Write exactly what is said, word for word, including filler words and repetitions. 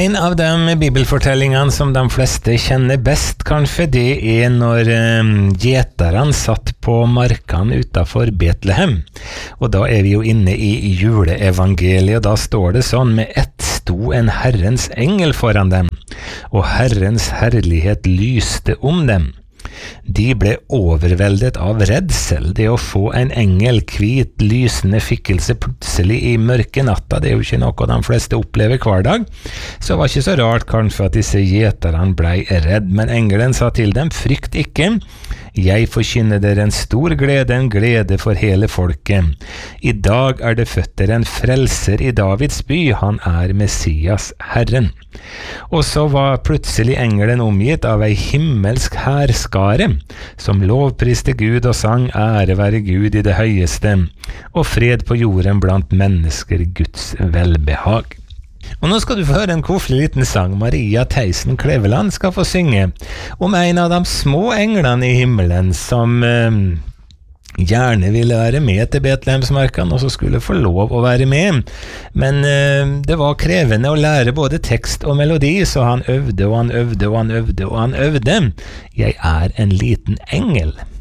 En av de bibelfortellingene som de fleste kjenner best, kanskje, det er når eh, gjeterne satt på markene utenfor Betlehem. Og da er vi jo inne i juleevangeliet, og da står det sånn: med ett sto en Herrens engel foran dem, og Herrens herlighet lyste om dem. De ble overveldet av redsel. Det å få en engel, hvit, lysende skikkelse plutselig i mørke natta, det er jo ikke noe de fleste opplever hver dag. Så det var ikke så rart kanskje at disse gjeterne ble redd, men engelen sa til dem: frykt ikke, jeg forkynner dere en stor glede, en glede for hele folket. I dag er det født dere en frelser i Davids by, han er Messias, Herren. Og så var plutselig engelen omgitt av ei himmelsk hærskare, som lovpriste Gud og sang ære være Gud i det høyeste, og fred på jorden blant mennesker, Guds velbehag. Og nå skal du få høre en koselig liten sang. Maria Theisen Kleveland skal få synge om en av de små englene i himmelen som eh, gjerne ville være med til Betlehemsmarken, og så skulle få lov å være med. Men eh, det var krevende å lære både tekst og melodi, så han øvde og han øvde og han øvde og han øvde. Jeg er en liten engel.